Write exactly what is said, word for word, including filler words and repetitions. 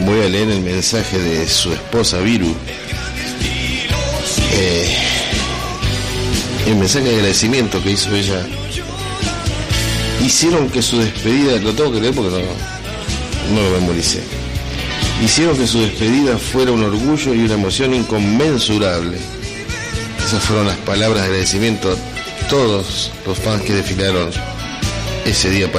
voy a leer el mensaje de su esposa Viru. Eh, el mensaje de agradecimiento que hizo ella. Hicieron que su despedida, lo tengo que leer porque no, no lo memoricé. Hicieron que su despedida fuera un orgullo y una emoción inconmensurable. Esas fueron las palabras de agradecimiento a todos los fans que desfilaron ese día para